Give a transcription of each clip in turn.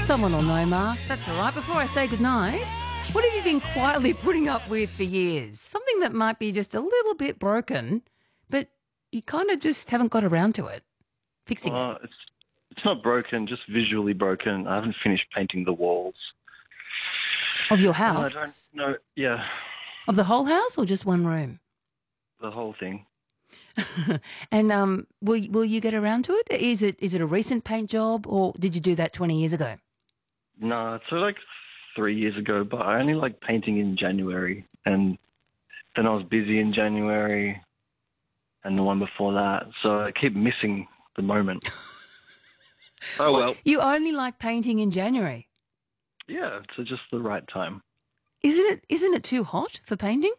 Someone will know, Mark. That's all right. Before I say goodnight, what have you been quietly putting up with for years? Something that might be just a little bit broken, but you kind of just haven't got around to it, fixing it. It's not broken, just visually broken. I haven't finished painting the walls. Of your house? I don't know. Yeah, Of the whole house or just one room? the whole thing. And will you get around to it? Is it a recent paint job or did you do that 20 years ago? No, it's like 3 years ago, but I only like painting in January. And then I was busy in January and the one before that. So I keep missing the moment. Oh, well. You only like painting in January? Yeah, it's just the right time. Isn't it too hot for painting?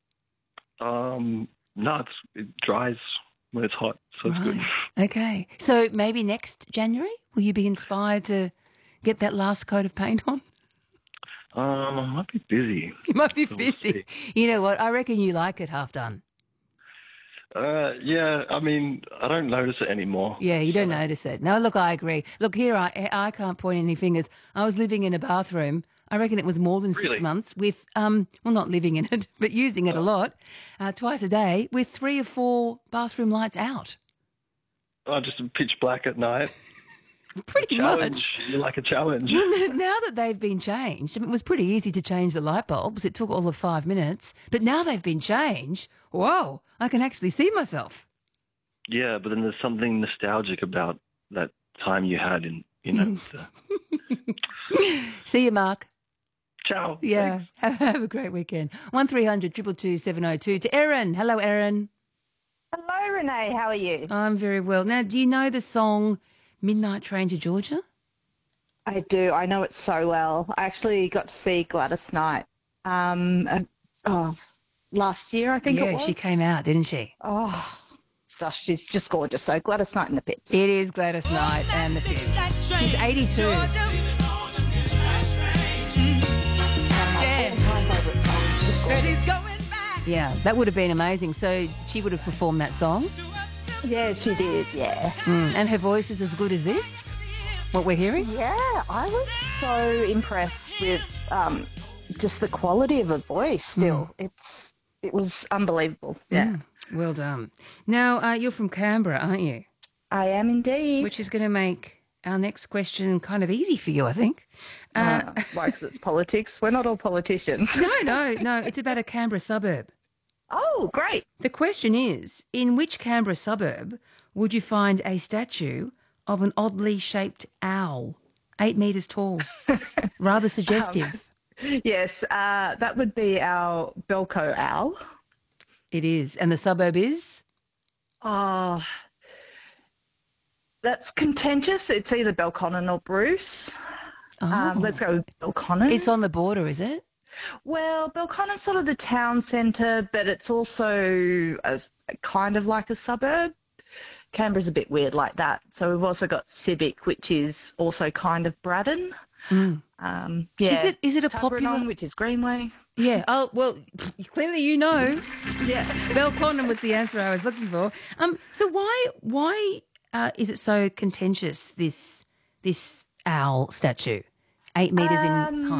No, it dries when it's hot, so it's good. Okay. So maybe next January, will you be inspired to get that last coat of paint on? I might be busy. You might be So busy. You know what? I reckon you like it half done. Yeah, I mean, I don't notice it anymore. Yeah, you don't notice it. No, look, I agree. Look, here I can't point any fingers. I was living in a bathroom. I reckon it was more than 6 months with, well, not living in it, but using it a lot, twice a day, with 3 or 4 bathroom lights out. Oh, just pitch black at night. Pretty much. You like a challenge. Now that they've been changed, I mean, it was pretty easy to change the light bulbs. It took all of 5 minutes. But now they've been changed, whoa, I can actually see myself. Yeah, but then there's something nostalgic about that time you had in, See you, Mark. Ciao. Yeah, have a great weekend. 1300 222 702 to Erin. Hello, Erin. Hello, Renee. How are you? I'm very well. Now, do you know the song Midnight Train to Georgia? I do. I know it so well. I actually got to see Gladys Knight last year, I think it was. Yeah, she came out, didn't she? Oh, gosh, she's just gorgeous. So Gladys Knight and the Pits. It is Gladys Knight and the Pits. She's 82. Yeah, that would have been amazing. So she would have performed that song? Yeah, she did, yeah. And her voice is as good as this? What we're hearing? Yeah, I was so impressed with just the quality of her voice still. It was unbelievable, yeah. Well done. Now, you're from Canberra, aren't you? I am indeed. Which is going to make our next question kind of easy for you, I think. Why, 'cause it's politics? We're not all politicians. No. It's about a Canberra suburb. Oh, great. The question is, in which Canberra suburb would you find a statue of an oddly shaped owl, 8 metres tall? Rather suggestive. Yes, that would be our Belco owl. It is. And the suburb is? Oh, that's contentious. It's either Belconnen or Bruce. Let's go with Belconnen. It's on the border, is it? Well, Belconnen's sort of the town centre, but it's also kind of like a suburb. Canberra's a bit weird like that. So we've also got Civic, which is also kind of Braddon. Yeah. Is it a Tubberanong, popular? which is Greenway. Yeah. Oh well, clearly you know. Yeah. Belconnen was the answer I was looking for. So why is it so contentious? This owl statue, 8 metres in height.